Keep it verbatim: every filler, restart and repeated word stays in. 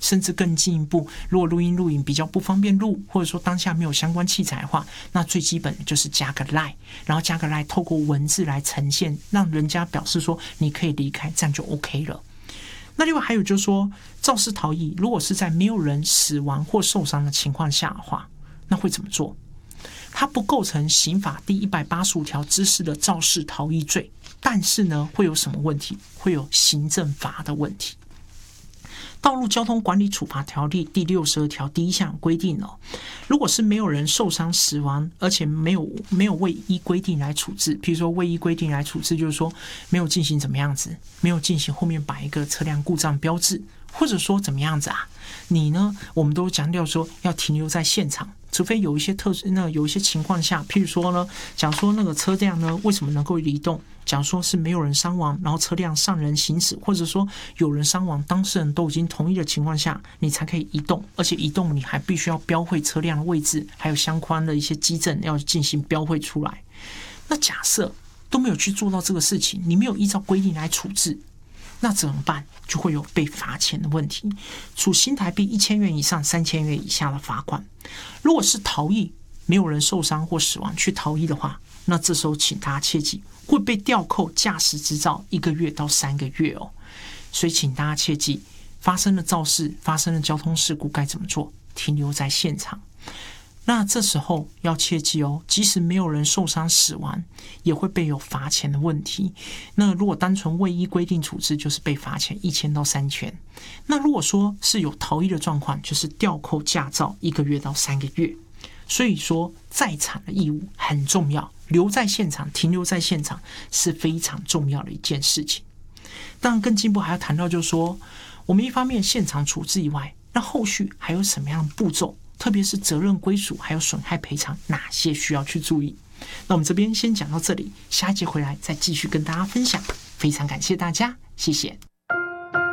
甚至更进一步，如果录音录影比较不方便录，或者说当下没有相关器材的话，那最基本的就是加个 LINE， 然后加个 LINE 透过文字来呈现，让人家表示说你可以离开，这样就 OK 了。那另外还有就是说，肇事逃逸如果是在没有人死亡或受伤的情况下的话，那会怎么做？它不构成刑法第一百八十五条之四的肇事逃逸罪，但是呢，会有什么问题？会有行政罚的问题。道路交通管理处罚条例第六十二条第一项规定哦，如果是没有人受伤死亡，而且没有没有未依规定来处置，譬如说未依规定来处置，就是说没有进行怎么样子，没有进行后面摆一个车辆故障标志，或者说怎么样子啊？你呢，我们都强调说要停留在现场。除非有一些特殊，那有一些情况下，譬如说呢，讲说那个车辆呢，为什么能够移动？讲说是没有人伤亡，然后车辆上人行驶，或者说有人伤亡，当事人都已经同意的情况下，你才可以移动，而且移动你还必须要标绘车辆的位置，还有相关的一些基证要进行标绘出来。那假设都没有去做到这个事情，你没有依照规定来处置，那怎么办？就会有被罚钱的问题，处新台币一千元以上三千元以下的罚款。如果是逃逸，没有人受伤或死亡去逃逸的话，那这时候请大家切记会被吊扣驾驶执照一个月到三个月哦。所以请大家切记，发生了肇事、发生了交通事故该怎么做？停留在现场。那这时候要切记哦，即使没有人受伤死亡，也会被有罚钱的问题。那如果单纯未依规定处置，就是被罚钱一千到三千。那如果说是有逃逸的状况，就是吊扣驾照一个月到三个月。所以说，在场的义务很重要，留在现场、停留在现场是非常重要的一件事情。当然，更进一步还要谈到，就是说，我们一方面现场处置以外，那后续还有什么样的步骤？特别是责任归属还有损害赔偿，哪些需要去注意？那我们这边先讲到这里，下一节回来再继续跟大家分享。非常感谢大家，谢谢。